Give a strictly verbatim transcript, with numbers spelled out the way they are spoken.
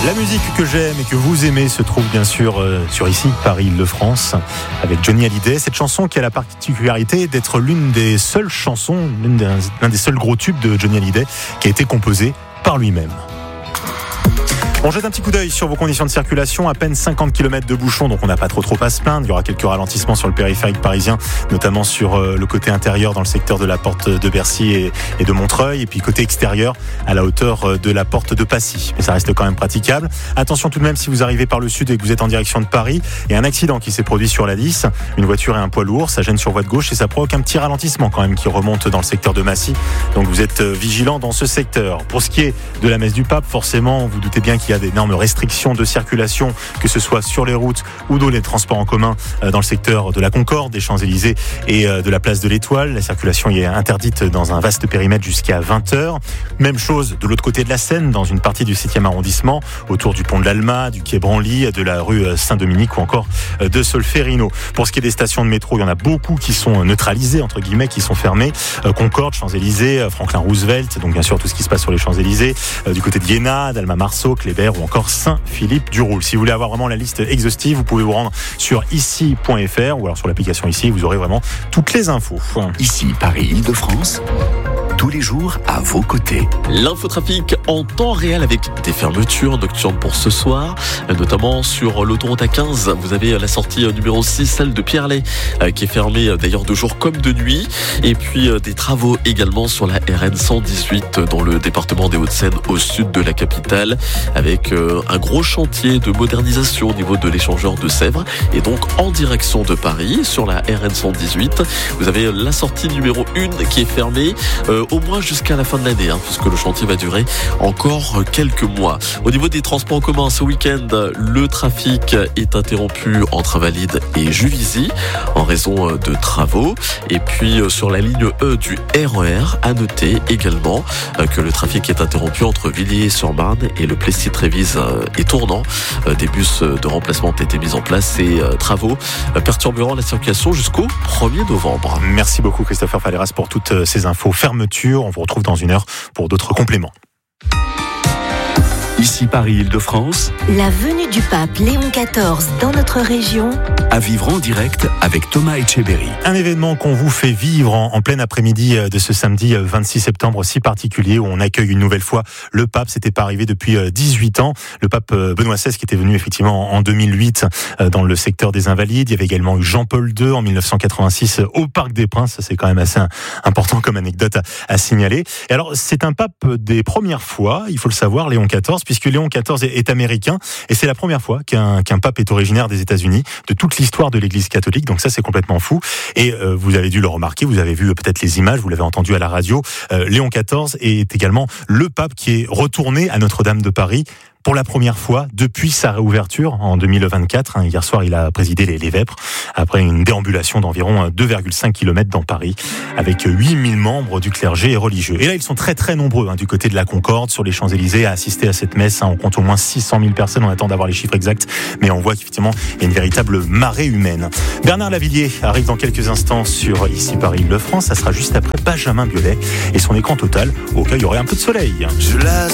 La musique que j'aime et que vous aimez se trouve bien sûr euh, sur ici, Paris-Île-de-France, avec Johnny Hallyday. Cette chanson qui a la particularité d'être l'une des seules chansons, l'une des, l'un des seuls gros tubes de Johnny Hallyday qui a été composée par lui-même. On jette un petit coup d'œil sur vos conditions de circulation, à peine cinquante kilomètres de bouchons, donc on n'a pas trop trop à se plaindre. Il y aura quelques ralentissements sur le périphérique parisien, notamment sur le côté intérieur dans le secteur de la porte de Bercy et, et de Montreuil, et puis côté extérieur à la hauteur de la porte de Passy. Mais ça reste quand même praticable. Attention tout de même si vous arrivez par le sud et que vous êtes en direction de Paris, il y a un accident qui s'est produit sur la dix, une voiture et un poids lourd, ça gêne sur voie de gauche et ça provoque un petit ralentissement quand même qui remonte dans le secteur de Massy. Donc vous êtes vigilants dans ce secteur. Pour ce qui est de la messe du pape, forcément, vous doutez bien qu'il y a d'énormes restrictions de circulation, que ce soit sur les routes ou dans les transports en commun dans le secteur de la Concorde, des Champs-Élysées et de la place de l'Étoile. La circulation y est interdite dans un vaste périmètre jusqu'à vingt heures. Même chose de l'autre côté de la Seine, dans une partie du septième arrondissement, autour du pont de l'Alma, du quai Branly, de la rue Saint-Dominique ou encore de Solferino. Pour ce qui est des stations de métro, il y en a beaucoup qui sont neutralisées, entre guillemets, qui sont fermées. Concorde, Champs-Élysées, Franklin Roosevelt, donc bien sûr tout ce qui se passe sur les Champs-Élysées, du côté de Iéna, d'Alma-Marceau, Kléber ou encore Saint-Philippe-du-Roule. Si vous voulez avoir vraiment la liste exhaustive, vous pouvez vous rendre sur ici point f r ou alors sur l'application Ici, vous aurez vraiment toutes les infos. Ici, Paris-Île-de-France, tous les jours à vos côtés. L'infotrafic en temps réel avec des fermetures nocturnes pour ce soir, notamment sur l'autoroute A quinze. Vous avez la sortie numéro six, celle de Pierrelet, qui est fermée d'ailleurs de jour comme de nuit. Et puis des travaux également sur la R N cent dix-huit dans le département des Hauts-de-Seine au sud de la capitale, avec un gros chantier de modernisation au niveau de l'échangeur de Sèvres. Et donc en direction de Paris, sur la R N cent dix-huit, vous avez la sortie numéro un qui est fermée euh, au moins jusqu'à la fin de l'année, hein, puisque le chantier va durer encore quelques mois. Au niveau des transports en commun, ce week-end, le trafic est interrompu entre Invalides et Juvisy en raison de travaux. Et puis sur la ligne E du R E R, à noter également que le trafic est interrompu entre Villiers-sur-Marne et le Plessis-Trévise et Tournant. Des bus de remplacement ont été mis en place. Ces travaux perturberont la circulation jusqu'au premier novembre. Merci beaucoup Christopher Faleras pour toutes ces infos. Fermeture. On vous retrouve dans une heure pour d'autres compléments. Ici Paris-Île-de-France, la venue du pape Léon quatorze dans notre région, à vivre en direct avec Thomas Etcheberry. Un événement qu'on vous fait vivre en, en plein après-midi de ce samedi vingt-six septembre si particulier où on accueille une nouvelle fois le pape. C'était pas arrivé depuis dix-huit ans. Le pape Benoît seize qui était venu effectivement en deux mille huit dans le secteur des Invalides. Il y avait également eu Jean-Paul deux en mille neuf cent quatre-vingt-six au Parc des Princes. Ça, c'est quand même assez important comme anecdote à, à signaler. Et alors, c'est un pape des premières fois, il faut le savoir, Léon quatorze, puisque Léon quatorze est, est américain et c'est la première fois qu'un, qu'un pape est originaire des États-Unis, de toute l'histoire de l'Église catholique. Donc ça, c'est complètement fou. Et euh, vous avez dû le remarquer, vous avez vu peut-être les images, vous l'avez entendu à la radio. Euh, Léon quatorze est également le pape qui est retourné à Notre-Dame de Paris pour la première fois depuis sa réouverture en deux mille vingt-quatre. Hier soir, il a présidé les, les Vêpres après une déambulation d'environ deux virgule cinq kilomètres dans Paris avec huit mille membres du clergé et religieux. Et là, ils sont très très nombreux hein, du côté de la Concorde, sur les Champs-Élysées, à assister à cette messe. Hein, on compte au moins six cent mille personnes. On attend d'avoir les chiffres exacts, mais on voit qu'effectivement, il y a une véritable marée humaine. Bernard Lavilliers arrive dans quelques instants sur Ici Paris-Île-de-France. Ça sera juste après Benjamin Biolay et son écran total, auquel il y aurait un peu de soleil. Je la